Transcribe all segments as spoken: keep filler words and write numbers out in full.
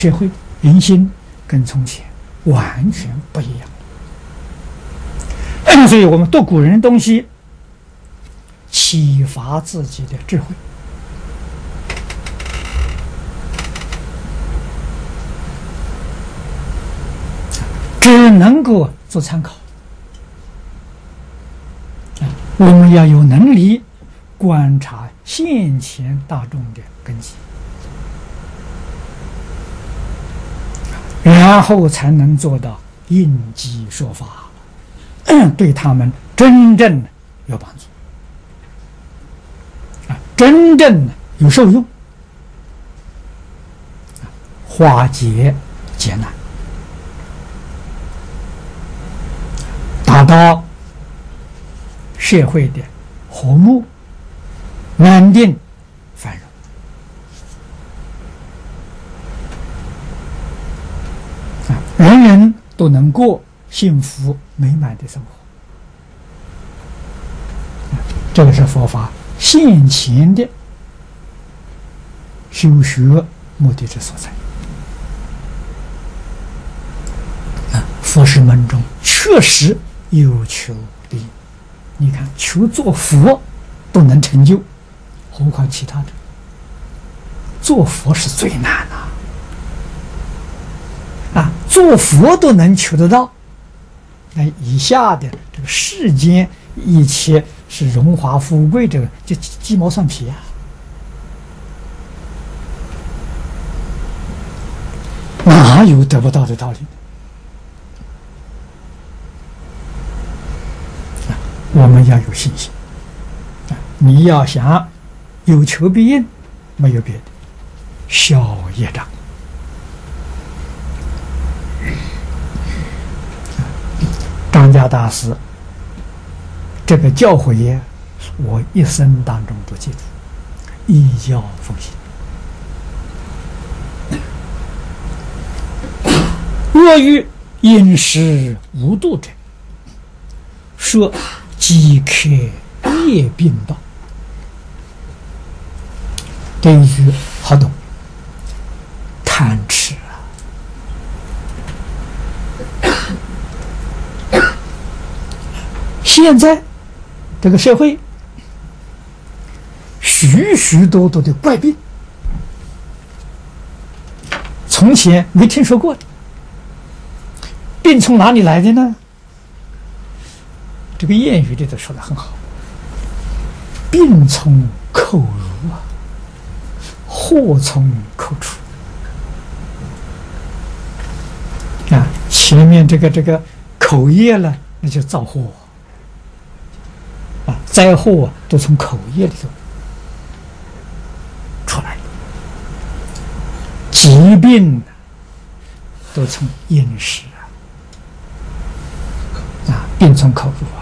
社会人心跟从前完全不一样。所以我们读古人的东西，启发自己的智慧。只能够做参考，我们要有能力观察现前大众的根基，然后才能做到应机说法，对他们真正有帮助，真正有受用，化解劫难，达到社会的和睦、安定、繁荣。啊，人人都能过幸福美满的生活。啊，这个是佛法现前的修学目的之所在。啊，佛事门中确实有求必应。你看，求做佛都能成就，何况其他的？做佛是最难的啊！做佛都能求得到，那以下的这个世间一切是荣华富贵，这个就鸡毛蒜皮啊！哪有得不到的道理？我们要有信心啊！你要想有求必应，没有别的，消业障。张家大师这个教诲，我一生当中都记住，依教奉行。若遇饮食无度者，说饥渴夜病道，这一句好懂。贪吃啊！现在这个社会许许多多的怪病，从前没听说过的。病从哪里来的呢？这个谚语里头说得很好，病从口入啊，祸从口出啊。前面这个这个口业了，那就造祸啊，灾祸啊都从口业里头出来，疾病都从饮食啊，啊，病从口入啊。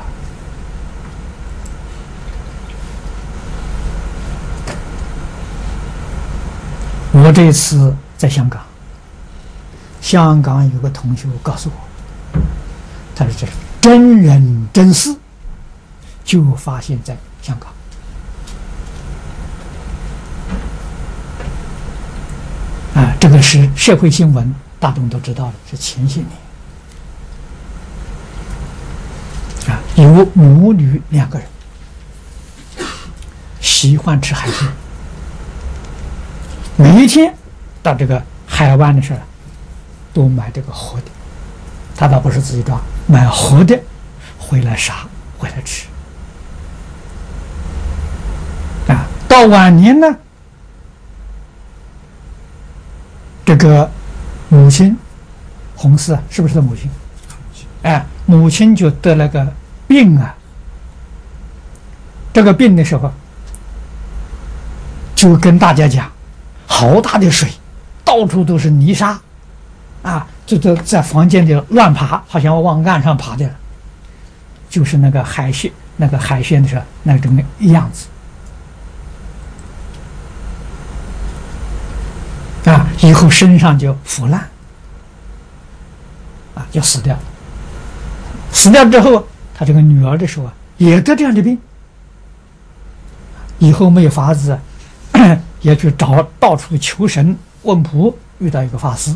我这次在香港，香港有个同学告诉我，他说这是真人真事，就发现在香港。啊，这个是社会新闻，大众都知道了，是前些年。啊，有母女两个人喜欢吃海鲜。每一天到这个海湾的时候，都买这个活的，他倒不是自己抓，买活的回来杀，回来吃。啊，到晚年呢，这个母亲红四啊，是不是他母亲？哎，母亲就得了个病啊。这个病的时候，就跟大家讲。好大的水，到处都是泥沙，啊，就在在房间里乱爬，好像往岸上爬的了，就是那个海鲜，那个海鲜的时候那种样子，啊，以后身上就腐烂，啊，就死掉了。死掉之后，他这个女儿的时候啊，也得这样的病，以后没有法子。也去找到处求神问卜，遇到一个法师，